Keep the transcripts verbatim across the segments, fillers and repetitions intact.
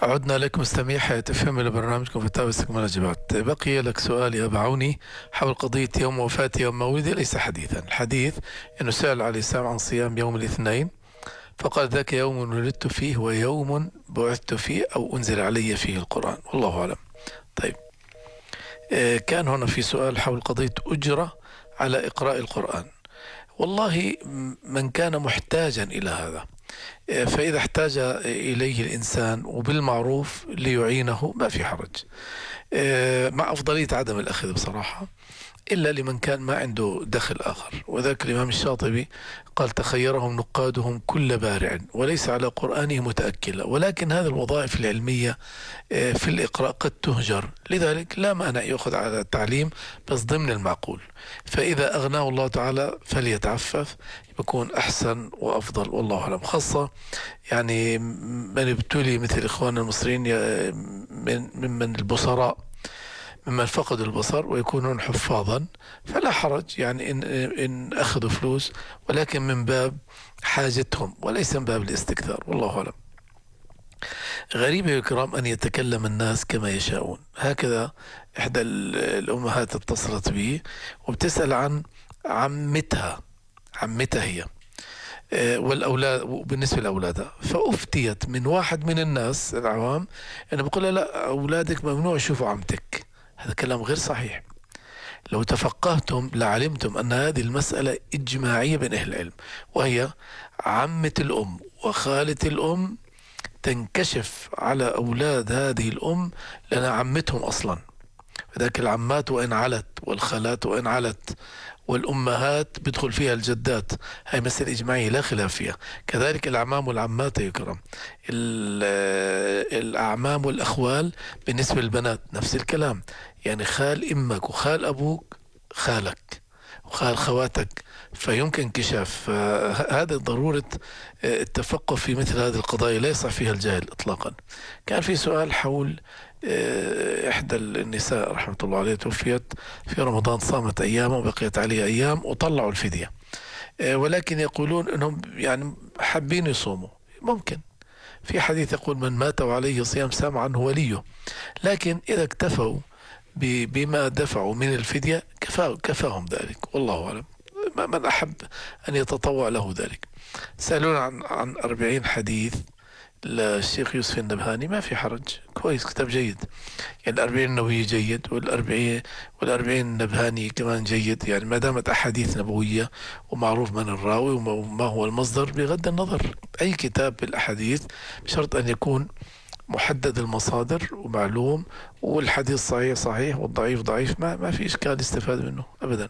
عدنا لك مستمعي حياة فهم لبرنامجكم فتاوى استكمال الإجابات. بقي لك سؤال يا أبا عوني حول قضية يوم وفاتي يوم مولدي. ليس حديثا، الحديث أنه سأل عليه السلام عن صيام يوم الاثنين فقال ذاك يوم ولدت فيه ويوم بعثت فيه أو أنزل علي فيه القرآن، والله أعلم. طيب، آه، كان هنا في سؤال حول قضية أجرة على إقراء القرآن. والله من كان محتاجا إلى هذا، فإذا احتاج إليه الإنسان وبالمعروف ليعينه ما في حرج، مع أفضلية عدم الأخذ بصراحة، إلا لمن كان ما عنده دخل آخر. وذاك الإمام الشاطبي قال تخيرهم نقادهم كل بارع وليس على قرآنه متأكلا، ولكن هذه الوظائف العلمية في الإقراء قد تهجر، لذلك لا مانع يأخذ على التعليم بس ضمن المعقول. فإذا أغناه الله تعالى فليتعفف، بيكون أحسن وأفضل، والله أعلم. خاصة يعني من ابتلي مثل إخواننا المصريين من ممن البصراء ممن فقدوا البصر ويكونون حفاظا، فلا حرج يعني إن, إن أخذوا فلوس، ولكن من باب حاجتهم وليس من باب الاستكثار، والله أعلم. غريب يا كرام أن يتكلم الناس كما يشاءون. هكذا إحدى الأمهات اتصلت بي وبتسأل عن عمتها عمتها هي والأولاد، بالنسبة لأولادها، فأفتيت من واحد من الناس العوام أنه بقول لها لا، أولادك ممنوع يشوفوا عمتك. هذا كلام غير صحيح. لو تفقهتم لعلمتم أن هذه المسألة إجماعية بين أهل العلم، وهي عمة الأم وخالة الأم تنكشف على أولاد هذه الأم لأنها عمتهم أصلا. فذاك العمات وإن علت والخالات وإن علت والأمهات بدخل فيها الجدات، هاي مسألة إجماعية لا خلاف فيها. كذلك الأعمام والعمات يكرم، الأعمام والأخوال بالنسبة للبنات نفس الكلام، يعني خال إمك وخال أبوك خالك وخال خواتك، فيمكن انكشاف. هذا ضرورة التفقه في مثل هذه القضايا، لا يصح فيها الجاهل إطلاقا. كان في سؤال حول إحدى النساء رحمة الله عليها توفيت في رمضان، صامت أيام وبقيت عليها أيام وطلعوا الفدية، ولكن يقولون أنهم يعني حابين يصوموا. ممكن في حديث يقول من مات وعليه صيام سام عنه وليه، لكن إذا اكتفوا بما دفعوا من الفدية كفا كفاهم ذلك، والله أعلم. من أحب أن يتطوع له ذلك. سألون عن عن أربعين حديث للشيخ يوسف النبهاني، ما في حرج، كويس، كتاب جيد. يعني الأربعين النووية جيد، والأربعين والأربعين النبهاني كمان جيد، يعني ما دامت أحاديث نبوية ومعروف من الراوي وما هو المصدر، بغض النظر أي كتاب بالأحاديث بشرط أن يكون محدد المصادر ومعلوم، والحديث صحيح صحيح والضعيف ضعيف، ما ما في إشكال استفاد منه أبدا.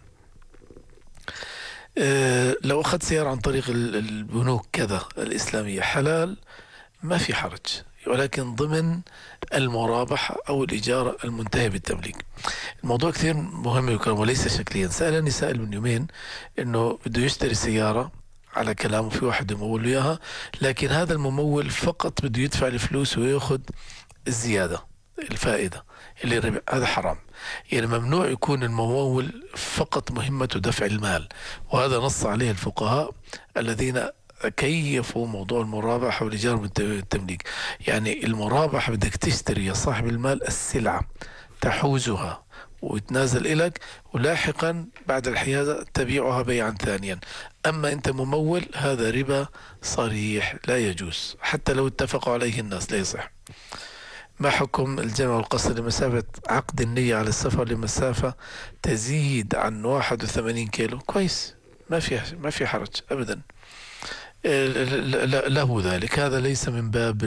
أه لو أخذت سيارة عن طريق البنوك كذا الإسلامية حلال، ما في حرج، ولكن ضمن المرابحة أو الإجارة المنتهية بالتمليك. الموضوع كثير مهم يكرم وليس شكليا. سألني سائل من يومين إنه بده يشتري سيارة، على كلامه في واحد يمول له إياها، لكن هذا الممول فقط بده يدفع الفلوس ويأخذ الزيادة الفائدة اللي ربح. هذا حرام، يعني ممنوع يكون الممول فقط مهمته دفع المال، وهذا نص عليه الفقهاء الذين كيفوا موضوع المرابحة والإيجار والتمليك. يعني المرابحة بدك تشتري يا صاحب المال السلعة تحوزها ويتنازل إليك، ولاحقا بعد الحيازة تبيعها بيعا ثانيا. أما أنت ممول، هذا ربا صريح لا يجوز، حتى لو اتفقوا عليه الناس لا يصح. ما حكم الجمع والقصر لمسافة عقد النية على السفر لمسافة تزيد عن واحد وثمانين كيلو؟ كويس، ما في ما في حرج أبدا له ذلك. هذا ليس من باب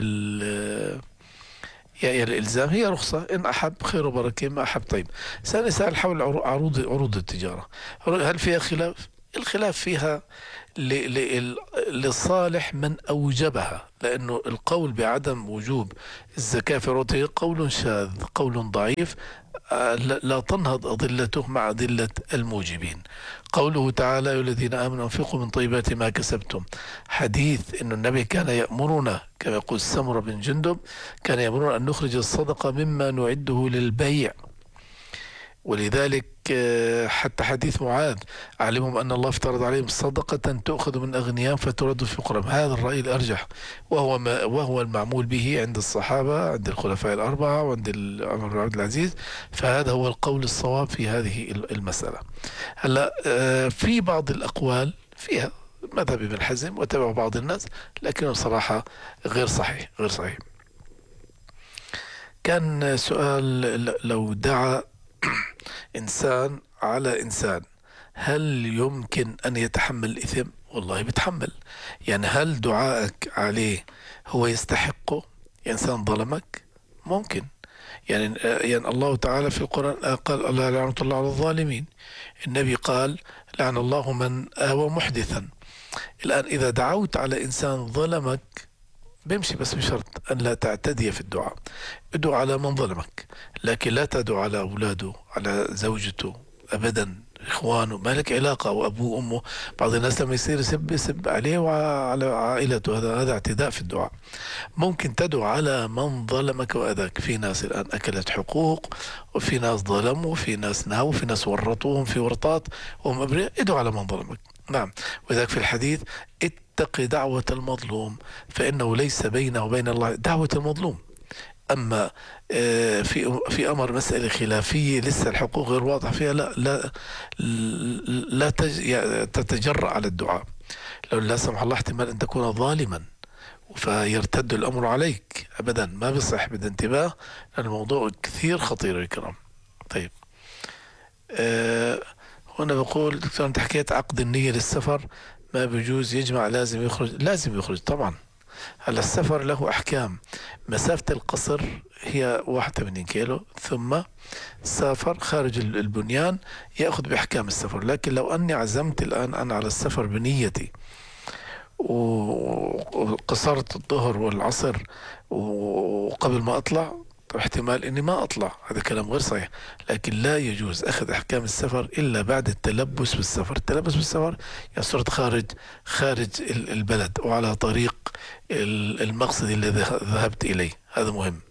يعني الإلزام، هي رخصة، إن أحب خير وبركة، ما أحب. طيب، سألني سأل حول عروض عروض التجارة، هل فيها خلاف؟ الخلاف فيها لصالح من أوجبها، لأنه القول بعدم وجوب الزكاة في عروضها قول شاذ، قول ضعيف لا تنهض أضلته مع أدلة الموجبين. قوله تعالى يا الذين آمنوا أنفقوا من طيبات ما كسبتم، حديث إن النبي كان يأمرنا كما يقول سمرة بن جندب، كان يأمرنا أن نخرج الصدقة مما نعده للبيع. ولذلك حتى حديث معاذ: علمهم أن الله افترض عليهم صدقة تؤخذ من أغنياء فترد في فقراء. هذا الرأي الأرجح، وهو ما وهو المعمول به عند الصحابة، عند الخلفاء الأربعة، وعند عمر بن عبد العزيز. فهذا هو القول الصواب في هذه المسألة. هلا في بعض الأقوال فيها مذهب ابن حزم وتبع بعض الناس، لكنه بصراحة غير صحيح غير صحيح. كان سؤال: لو دعا إنسان على إنسان هل يمكن أن يتحمل الإثم؟ والله بيتحمل. يعني هل دعائك عليه هو يستحقه؟ إنسان ظلمك ممكن، يعني يعني الله تعالى في القرآن قال: الله لعنة الله على الظالمين. النبي قال: لعن الله من آوى محدثا. الآن إذا دعوت على إنسان ظلمك بيمشي، بس بشرط أن لا تعتدي في الدعاء. ادعو على من ظلمك، لكن لا تدعو على أولاده، على زوجته أبدا، إخوانه، ما لك علاقة، وأبوه وأمه. بعض الناس لما يصير يسب يسب عليه وعلى عائلته، هذا هذا اعتداء في الدعاء. ممكن تدعو على من ظلمك وأذاك. في ناس الآن أكلت حقوق، وفي ناس ظلموا، وفي ناس نهوا، وفي ناس ورطوهم في ورطات وهم أبرياء. ادعو على من ظلمك. نعم. وذلك في الحديث: اتق دعوة المظلوم فإنه ليس بينه وبين الله دعوة المظلوم. أما في في أمر مسألة خلافية لسه الحقوق غير واضح فيها، لا لا لا تتجرأ على الدعاء. لو لا سمح الله احتمال أن تكون ظالما فيرتد الأمر عليك. أبدا ما بيصح. بدأ انتباه، لأن الموضوع كثير خطير الكرام. طيب أه هنا بقول: دكتور أنت حكيت عقد النية للسفر ما بيجوز يجمع، لازم يخرج. لازم يخرج طبعا. هلا السفر له أحكام. مسافة القصر هي واحد وثمانين كيلو، ثم سافر خارج البنيان يأخذ بأحكام السفر. لكن لو أني عزمت الآن أنا على السفر بنيتي وقصرت الظهر والعصر وقبل ما أطلع، احتمال اني ما اطلع. هذا كلام غير صحيح. لكن لا يجوز اخذ احكام السفر الا بعد التلبس بالسفر. التلبس بالسفر يعني صرت خارج خارج البلد وعلى طريق المقصد الذي ذهبت اليه. هذا مهم.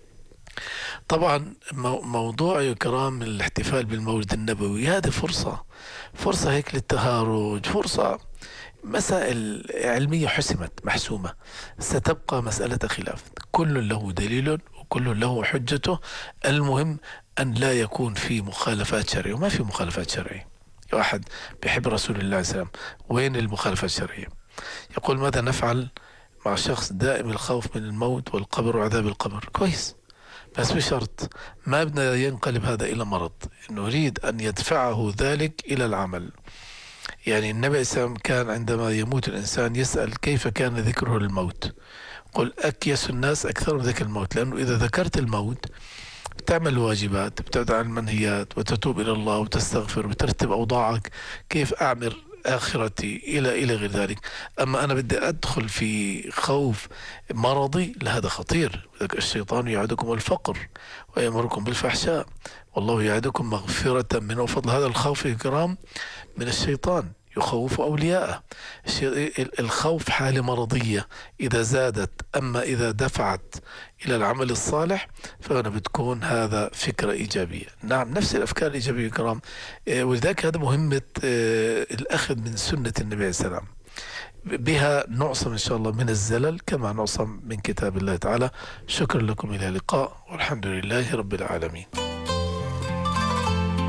طبعا موضوع يا كرام الاحتفال بالمولد النبوي هذه فرصة فرصة هيك للتهارج، فرصة. مسائل علمية حسمت محسومة، ستبقى مسألة خلاف. كل له دليل وكل له حجته. المهم أن لا يكون في مخالفات شرعية، وما في مخالفات شرعية. واحد بيحب رسول الله عليه السلام، وين المخالفات الشرعية؟ يقول: ماذا نفعل مع شخص دائم الخوف من الموت والقبر وعذاب القبر؟ كويس، بس بشرط ما بدنا ينقلب هذا إلى مرض. نريد أن يدفعه ذلك إلى العمل. يعني النبي صلى الله عليه وسلم كان عندما يموت الإنسان يسأل: كيف كان ذكره للموت؟ قل: أكيس الناس أكثر من ذكر الموت. لأنه إذا ذكرت الموت بتعمل واجبات، بتبعد عن المنهيات، وتتوب إلى الله وتستغفر وترتب أوضاعك، كيف أعمر آخرتي إلى إلى غير ذلك. أما أنا بدي أدخل في خوف مرضي، لهذا خطير. الشيطان يعدكم الفقر ويأمركم بالفحشاء والله يعدكم مغفرة منه وفضل. هذا الخوف يا كرام من الشيطان، يخوف أولياءه. الخوف حالة مرضية إذا زادت. أما إذا دفعت إلى العمل الصالح فهنا بتكون هذا فكرة إيجابية. نعم، نفس الأفكار الإيجابية كرام. ولذلك هذا مهمة الأخذ من سنة النبي عليه السلام. بها نعصم إن شاء الله من الزلل كما نعصم من كتاب الله تعالى. شكرا لكم، إلى اللقاء والحمد لله رب العالمين.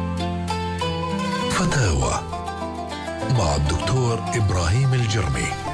فتاوى مع الدكتور إبراهيم الجرمي.